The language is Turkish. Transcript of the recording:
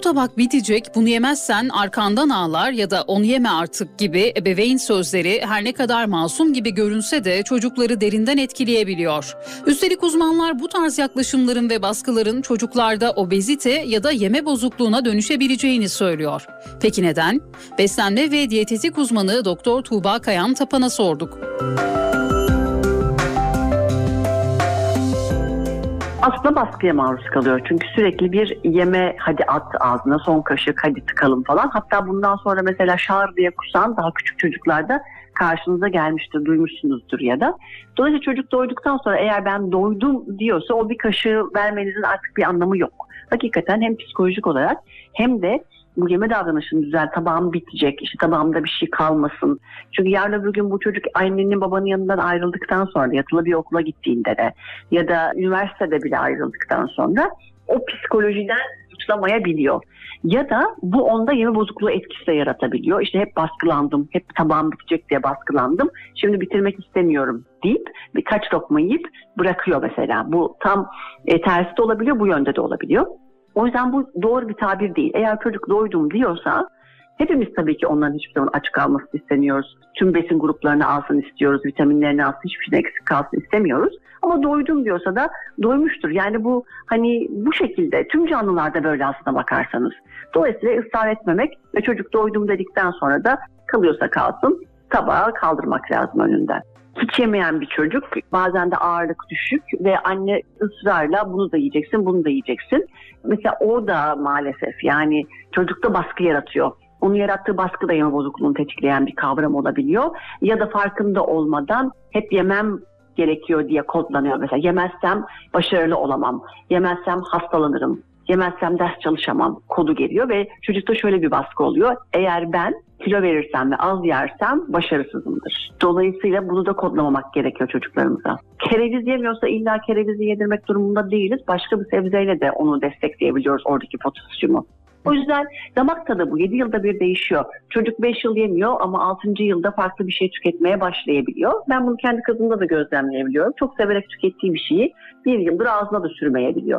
tabak bitecek, bunu yemezsen arkandan ağlar ya da onu yeme artık gibi ebeveyn sözleri her ne kadar masum gibi görünse de çocukları derinden etkileyebiliyor. Üstelik uzmanlar bu tarz yaklaşımların ve baskıların çocuklarda obezite ya da yeme bozukluğuna dönüşebileceğini söylüyor. Peki neden? Beslenme ve diyetetik uzmanı Doktor Tuğba Kayan Tapan'a sorduk. Aslında baskıya maruz kalıyor. Çünkü sürekli bir yeme, hadi at ağzına son kaşık, hadi tıkalım falan. Hatta bundan sonra mesela şar diye kusan daha küçük çocuklarda karşınıza gelmiştir, duymuşsunuzdur ya da. Dolayısıyla çocuk doyduktan sonra eğer ben doydum diyorsa o bir kaşığı vermenizin artık bir anlamı yok. Hakikaten hem psikolojik olarak hem de bu yeme davranışını düzel, tabağım bitecek, işte tabağımda bir şey kalmasın. Çünkü yarın öbür gün bu çocuk annenin babanın yanından ayrıldıktan sonra, yatılı bir okula gittiğinde de ya da üniversitede bile ayrıldıktan sonra o psikolojiden kurtulamayabiliyor. Ya da bu onda yeme bozukluğu etkisi de yaratabiliyor. İşte hep baskılandım, hep tabağım bitecek diye baskılandım. Şimdi bitirmek istemiyorum deyip birkaç lokma yiyip bırakıyor mesela. Bu tam tersi de olabiliyor, bu yönde de olabiliyor. O yüzden bu doğru bir tabir değil. Eğer çocuk doydum diyorsa hepimiz tabii ki onların hiçbir zaman aç kalmasını istemiyoruz. Tüm besin gruplarını alsın istiyoruz, vitaminlerini alsın, hiçbir şey eksik kalsın istemiyoruz. Ama doydum diyorsa da doymuştur. Yani bu hani bu şekilde tüm canlılarda böyle aslına bakarsanız. Dolayısıyla ısrar etmemek ve çocuk doydum dedikten sonra da kalıyorsa kalsın, tabağı kaldırmak lazım önünden. Hiç yemeyen bir çocuk, bazen de ağırlık düşük ve anne ısrarla bunu da yiyeceksin, bunu da yiyeceksin. Mesela o da maalesef yani çocukta baskı yaratıyor. Onun yarattığı baskı da yeme bozukluğunu tetikleyen bir kavram olabiliyor. Ya da farkında olmadan hep yemem gerekiyor diye kodlanıyor. Mesela yemezsem başarılı olamam, yemezsem hastalanırım, yemezsem ders çalışamam kodu geliyor ve çocukta şöyle bir baskı oluyor. Eğer ben kilo verirsem ve az yersem başarısızımdır. Dolayısıyla bunu da kodlamamak gerekiyor çocuklarımıza. Kereviz yemiyorsa illa kerevizi yedirmek durumunda değiliz. Başka bir sebzeyle de onu destekleyebiliyoruz, oradaki potasyumu. O yüzden damak tadı bu. 7 yılda bir değişiyor. Çocuk 5 yıl yemiyor ama 6. yılda farklı bir şey tüketmeye başlayabiliyor. Ben bunu kendi kızımda da gözlemleyebiliyorum. Çok severek tükettiği bir şeyi 1 yıldır ağzına da sürmeyebiliyor.